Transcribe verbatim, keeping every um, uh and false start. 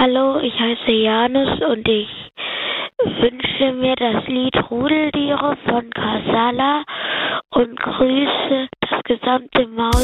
Hallo, ich heiße Janus und ich wünsche mir das Lied Rudeltiere von Casala und grüße das gesamte Maus.